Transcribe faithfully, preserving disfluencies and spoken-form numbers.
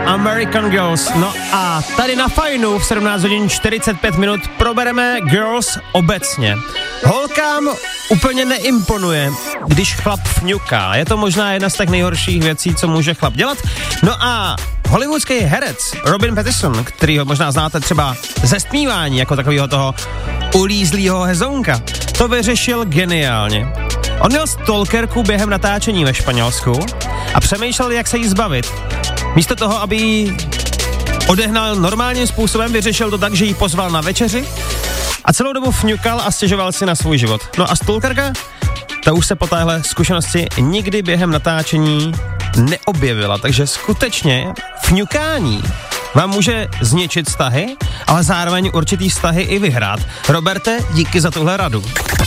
American Girls. No a tady na Fajnu v sedmnáct hodin čtyřicet pět minut probereme girls obecně. Holkám úplně neimponuje, když chlap fňuká. Je to možná jedna z těch nejhorších věcí, co může chlap dělat. No a hollywoodský herec Robin Pattinson, kterýho možná znáte třeba ze Stmívání, jako takového toho ulízlýho hezounka, to vyřešil geniálně. On měl stalkerku během natáčení ve Španělsku a přemýšlel, jak se jí zbavit. Místo toho, aby ji odehnal normálním způsobem, vyřešil to tak, že ji pozval na večeři a celou dobu fňukal a stěžoval si na svůj život. No a stalkerka, ta už se po téhle zkušenosti nikdy během natáčení neobjevila, takže skutečně fňukání vám může zničit vztahy, ale zároveň určitý vztahy i vyhrát. Roberte, díky za tuhle radu.